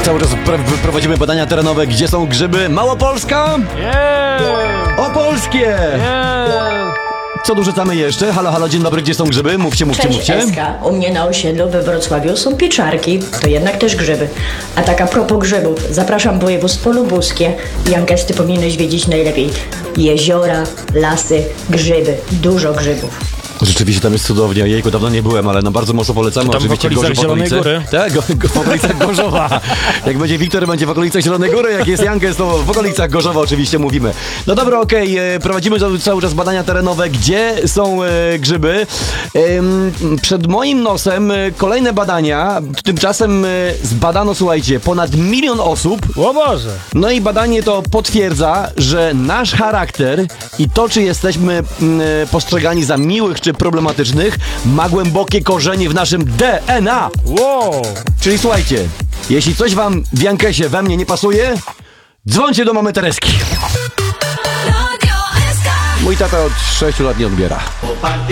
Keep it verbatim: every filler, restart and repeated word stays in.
Cały czas pr- prowadzimy badania terenowe. Gdzie są grzyby? Małopolska? Yeah! Opolskie! Yeah! Co dorzucamy jeszcze? Halo, halo, dzień dobry, gdzie są grzyby? Mówcie, mówcie, Cześć, mówcie. Eska. U mnie na osiedlu we Wrocławiu są pieczarki, to jednak też grzyby. A tak a propos grzybów, zapraszam województwo lubuskie. Jankes, ty powinieneś wiedzieć najlepiej. Jeziora, lasy, grzyby, dużo grzybów. Rzeczywiście tam jest cudownie. Jejku, dawno nie byłem, ale no bardzo mocno polecamy. Tam w Oczywiście okolicach Gorzów, Zielonej okolice. Góry? Tak, go, go, w okolicach Gorzowa. Jak będzie Wiktor, będzie w okolicach Zielonej Góry. Jak jest Jankes, to w okolicach Gorzowa oczywiście mówimy. No dobra, okej, okay. Prowadzimy cały czas badania terenowe. Gdzie są e, grzyby? Ym, przed moim nosem e, kolejne badania. Tymczasem e, zbadano, słuchajcie, ponad milion osób. O Boże! No i badanie to potwierdza, że nasz charakter i to, czy jesteśmy mm, postrzegani za miłych czy problematycznych, ma głębokie korzenie w naszym D N A. Wow! Czyli słuchajcie, jeśli coś wam w Jankesie we mnie nie pasuje, dzwońcie do mamy Tereski. Mój tata od sześciu lat nie odbiera.